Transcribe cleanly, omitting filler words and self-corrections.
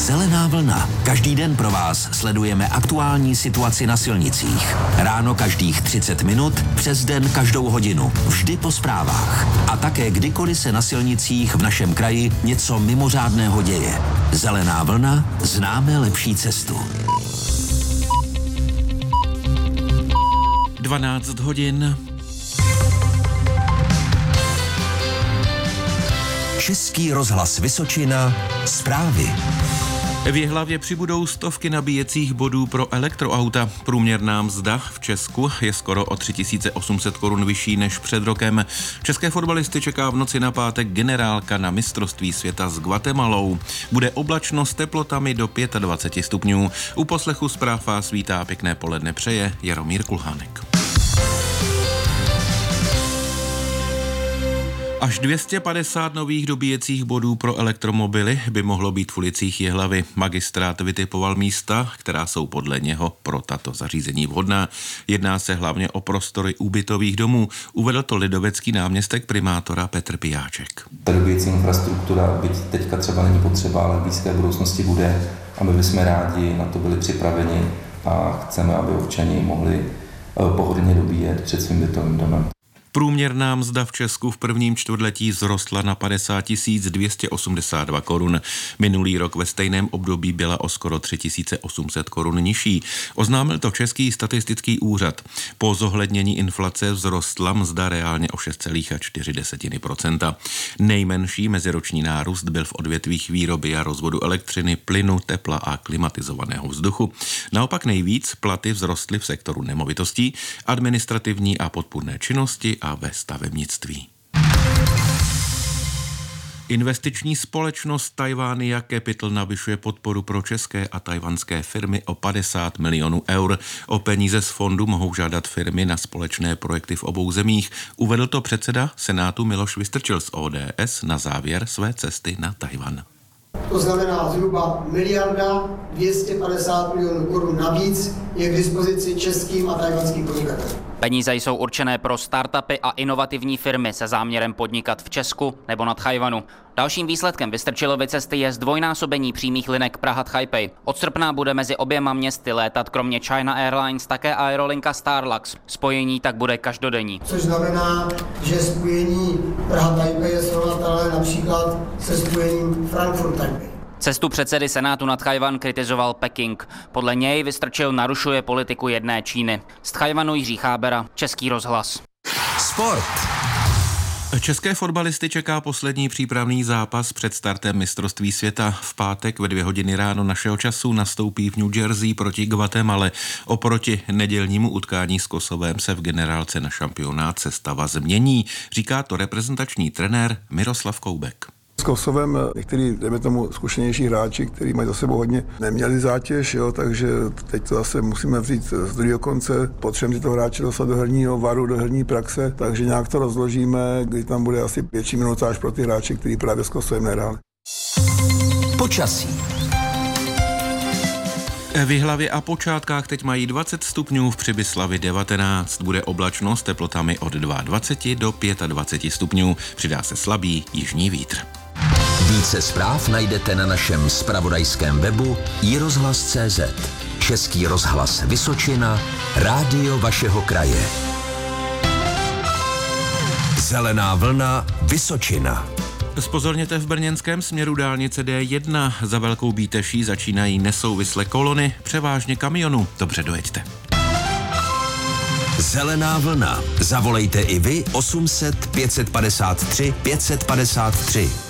Zelená vlna. Každý den pro vás sledujeme aktuální situaci na silnicích. Ráno každých 30 minut, přes den každou hodinu. Vždy po zprávách. A také kdykoliv se na silnicích v našem kraji něco mimořádného děje. Zelená vlna. Známe lepší cestu. 12 hodin. Český rozhlas Vysočina. Zprávy. V Jihlavě přibudou stovky nabíjecích bodů pro elektroauta. Průměrná mzda v Česku je skoro o 3800 korun vyšší než před rokem. České fotbalisty čeká v noci na pátek generálka na mistrovství světa s Guatemalou. Bude oblačno s teplotami do 25 stupňů. U poslechu zpráv vás vítá pěkné poledne přeje Jaromír Kulhánek. Až 250 nových dobíjecích bodů pro elektromobily by mohlo být v ulicích Jihlavy. Magistrát vytipoval místa, která jsou podle něho pro tato zařízení vhodná. Jedná se hlavně o prostory úbytových domů. Uvedl to lidovecký náměstek primátora Petr Pijáček. Ta dobíjecí infrastruktura, byť teďka třeba není potřeba, ale v blízké budoucnosti bude, a my bychom rádi na to byli připraveni a chceme, aby občani mohli pohodlně dobíjet před svým bytovým domem. Průměrná mzda v Česku v prvním čtvrtletí vzrostla na 50 282 korun. Minulý rok ve stejném období byla o skoro 3800 korun nižší. Oznámil to Český statistický úřad. Po zohlednění inflace vzrostla mzda reálně o 6,4%. Nejmenší meziroční nárůst byl v odvětvích výroby a rozvodu elektřiny, plynu, tepla a klimatizovaného vzduchu. Naopak nejvíc platy vzrostly v sektoru nemovitostí, administrativní a podpůrné činnosti a ve stavebnictví. Investiční společnost Taiwania Capital navyšuje podporu pro české a tajvanské firmy o 50 milionů eur. O peníze z fondu mohou žádat firmy na společné projekty v obou zemích. Uvedl to předseda Senátu Miloš Vystrčil z ODS na závěr své cesty na Tajvan. To znamená zhruba 1 250 milionů korun navíc je k dispozici českým a tajvanským podnikatelům. Peníze jsou určené pro startupy a inovativní firmy se záměrem podnikat v Česku nebo na Tchaj-wanu. Dalším výsledkem Vystrčilovy cesty je zdvojnásobení přímých linek Praha-Taipei. Od srpna bude mezi oběma městy létat kromě China Airlines také aerolinka Starlux. Spojení tak bude každodenní. Což znamená, že spojení Praha-Taipei je srovnatelné například se spojením Frankfurt-Taipei. Cestu předsedy Senátu na Tchaj-wan kritizoval Peking. Podle něj Vystrčil narušuje politiku jedné Číny. Z Tchaj-wanu Jiří Chábera, Český rozhlas. Sport. České fotbalisty čeká poslední přípravný zápas před startem mistrovství světa. V pátek ve 2 hodiny ráno našeho času nastoupí v New Jersey proti Guatemale. Oproti nedělnímu utkání s Kosovem se v generálce na šampionát sestava změní, říká to reprezentační trenér Miroslav Koubek. S Kosovem některý, dejme tomu, zkušenější hráči, kteří mají za sebou hodně, neměli zátěž, jo, takže teď to zase musíme vzít z druhého konce. Potřebujeme tyto hráče dostat do herního varu, do herní praxe, takže nějak to rozložíme, kdy tam bude asi větší minutáž pro ty hráče, kteří právě s Kosovem nehráli. Počasí. V Jihlavě a Počátkách teď mají 20 stupňů, v Přibyslavi 19. Bude oblačno s teplotami od 22 do 25 stupňů. Přidá se slabý jižní vítr. Více zpráv najdete na našem zpravodajském webu iRozhlas.cz. Český rozhlas Vysočina, rádio vašeho kraje. Zelená vlna Vysočina. Zpozorněte v brněnském směru dálnice D1. Za Velkou Bíteší začínají nesouvislé kolony, převážně kamionů. Dobře dojeďte. Zelená vlna. Zavolejte i vy 800 553 553.